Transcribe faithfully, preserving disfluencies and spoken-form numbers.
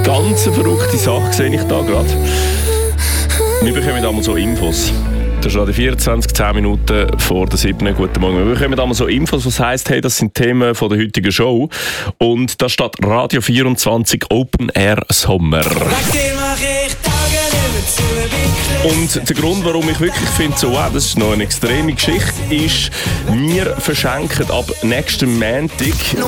Ganz eine verrückte Sache sehe ich da gerade. Wir bekommen einmal so Infos. Das ist gerade vierundzwanzig, zehn Minuten vor der siebten. Guten Morgen. Wir bekommen einmal so Infos, was heisst, hey, das sind Themen von der heutigen Show. Und da steht Radio vierundzwanzig Open Air Sommer. Und der Grund, warum ich wirklich finde, so, wow, das ist noch eine extreme Geschichte, ist, wir verschenken ab nächsten Montag